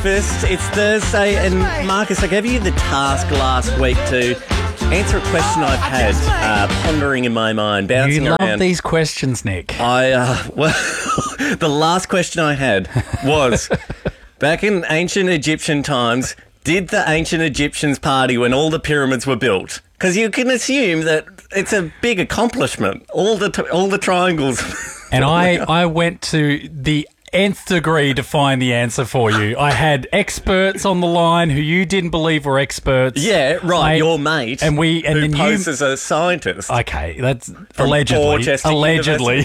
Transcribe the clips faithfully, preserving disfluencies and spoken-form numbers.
breakfast. It's Thursday, and Marcus, I gave you the task last week to answer a question I've had uh, pondering in my mind, bouncing You love around. these questions, Nick. I, uh, well, the last question I had was, back in ancient Egyptian times, did the ancient Egyptians party when all the pyramids were built? Because you can assume that it's a big accomplishment, all the, t- all the triangles. And I, I went to the nth degree to find the answer for you. I had experts on the line who you didn't believe were experts. Yeah, right, I, your mate, and we, and who then posed you, as a scientist. Okay, that's From allegedly. Dorchester Allegedly.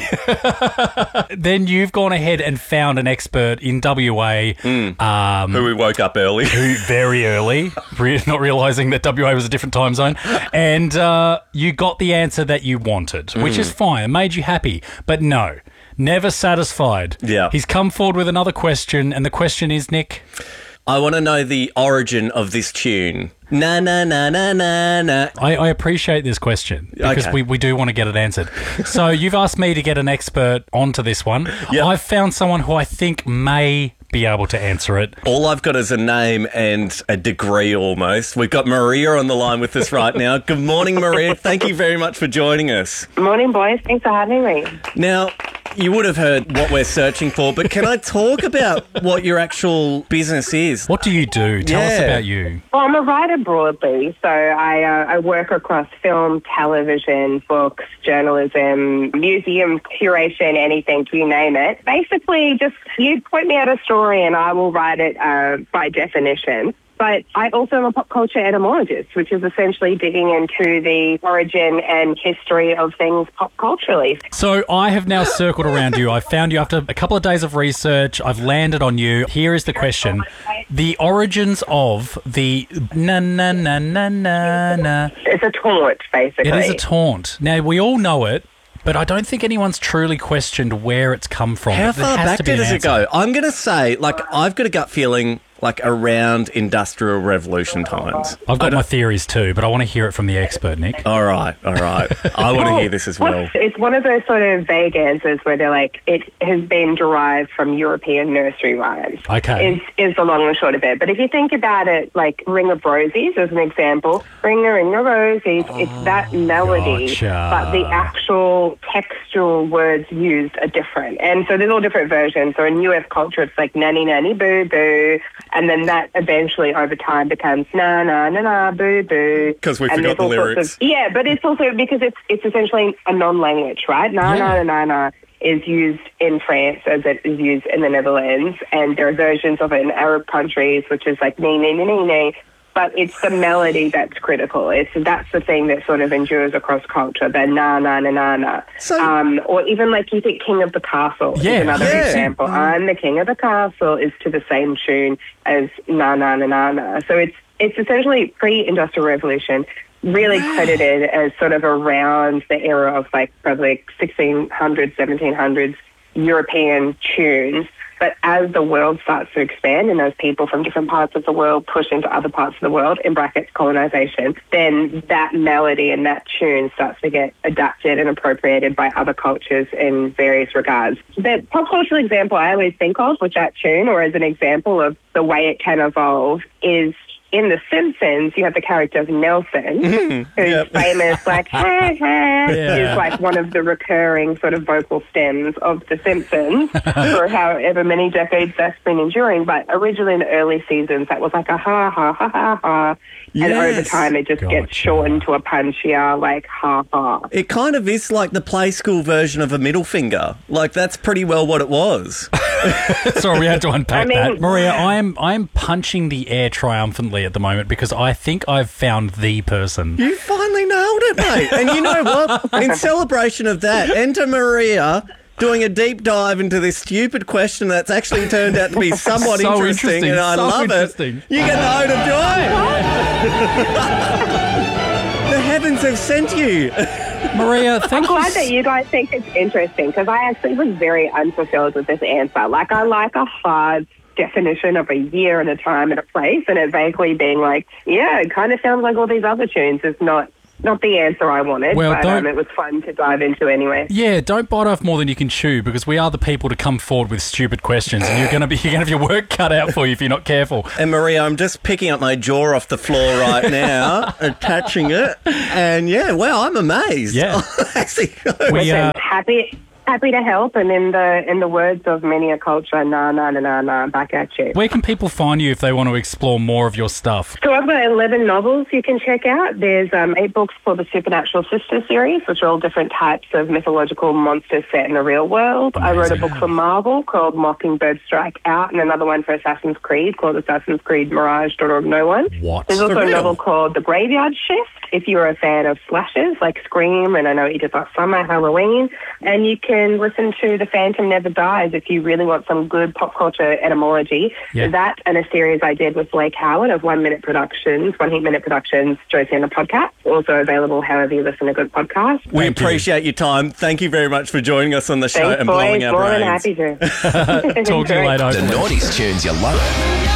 Then you've gone ahead and found an expert in W A. Mm. Um, who we woke up early. who very early, re- not realising that W A was a different time zone. And uh, you got the answer that you wanted, mm. which is fine. It made you happy. But no, never satisfied. Yeah. He's come forward with another question, and the question is, Nick? I want to know the origin of this tune. Na, na, na, na, na, na. I, I appreciate this question because Okay. we, we do want to get it answered. So you've asked me to get an expert onto this one. Yep. I've found someone who I think may be able to answer it. All I've got is a name and a degree almost. We've got Maria on the line with us right now. Good morning, Maria. Thank you very much for joining us. Morning, boys. Thanks for having me. Now, you would have heard what we're searching for, but can I talk about what your actual business is? What do you do? Tell us Yeah. about you. Well, I'm a writer broadly, so I, uh, I work across film, television, books, journalism, museum curation, anything, you name it. Basically, just you point me at a story and I will write it uh, by definition. But I also am a pop culture etymologist, which is essentially digging into the origin and history of things pop culturally. So I have now circled around you. I found you after a couple of days of research. I've landed on you. Here is the question. The origins of the na na na na na na. It's a taunt, basically. It is a taunt. Now, we all know it, but I don't think anyone's truly questioned where it's come from. How There far has back to be an does it answer. go? I'm going to say, like, I've got a gut feeling, like, around Industrial Revolution times. I've I got don't- my theories too, but I want to hear it from the expert, Nick. All right, all right. I want to hear this as well. It's one of those sort of vague answers where they're like, it has been derived from European nursery rhymes. Okay. Is, is the long and short of it. But if you think about it, like Ring of Rosies as an example, Ring a Ring of Rosies, it's that melody, gotcha. but the actual textual words used are different. And so there's all different versions. So in U S culture, it's like nanny, nanny, boo, boo. And then that eventually over time becomes na, na, na, na, boo, boo. 'Cause we And forgot there's the all sorts lyrics. of- yeah, but it's also because it's it's essentially a non-language, right? Na, Yeah. na, na, na is used in France as it is used in the Netherlands, and there are versions of it in Arab countries, which is like nee, nee, nee, nee, nee. But it's the melody that's critical. It's that's the thing that sort of endures across culture, the na, na, na, na, na. So- um, or even like you think King of the Castle Yeah, is another yeah. example. I'm the King of the Castle is to the same tune as na, na, na, na, na. So it's it's essentially pre-Industrial Revolution, really credited as sort of around the era of like probably sixteen hundreds, seventeen hundreds European tunes. But as the world starts to expand and those people from different parts of the world push into other parts of the world, in brackets colonization, then that melody and that tune starts to get adapted and appropriated by other cultures in various regards. The pop cultural example I always think of with that tune, or as an example of the way it can evolve, is in The Simpsons, you have the character of Nelson, who's Yep. famous, like, ha, ha, Yeah. is like one of the recurring sort of vocal stems of The Simpsons for however many decades that's been enduring. But originally in the early seasons, that was like a ha, ha, ha, ha, ha. And over Yes. time, it just Gotcha. gets shortened to a punchier, like, ha, ha. It kind of is like the play school version of a middle finger. Like, that's pretty well what it was. Sorry, we had to unpack I mean- that. Maria, I'm I'm punching the air triumphantly at the moment because I think I've found the person. You finally nailed it, mate. And you know what? In celebration of that, enter Maria doing a deep dive into this stupid question that's actually turned out to be somewhat So interesting, interesting, and I so love interesting. it. You get the ode of joy. The heavens have sent you. Maria, I'm thank you. glad that you guys think it's interesting because I actually was very unfulfilled with this answer. Like, I like a hard definition of a year and a time and a place, and it vaguely being like, yeah, it kind of sounds like all these other tunes. It's not not the answer I wanted, Well, but don't- um, it was fun to dive into anyway. Yeah, don't bite off more than you can chew, because we are the people to come forward with stupid questions, and you're going to be you're going to have your work cut out for you if you're not careful. And Maria, I'm just picking up my jaw off the floor right now, attaching it, and yeah, wow, I'm amazed. Yeah. Actually, We, uh, Happy happy to help, and in the in the words of many a culture, nah, nah, nah, nah, nah, back at you. where can people find you if they want to explore more of your stuff? So I've got eleven novels you can check out. There's um, eight books for the Supernatural Sister series, which are all different types of mythological monsters set in the real world. I wrote a book for Marvel called Mockingbird Strike Out, and another one for Assassin's Creed called Assassin's Creed Mirage, Daughter of No One. What? There's also For a real? novel called The Graveyard Shift, if you're a fan of slashers like Scream, and I know you did last summer, Halloween. And you can listen to The Phantom Never Dies if you really want some good pop culture etymology. Yeah. That and a series I did with Blake Howard of One Minute Productions, One Heat Minute Productions, Josie and the Podcast. Also available however you listen to good podcasts. we Thank you. appreciate your time. Thank you very much for joining us on the show Thanks, and boys. blowing our More than brains. happy to. Talk to you Great. later. The Naughties tunes you love.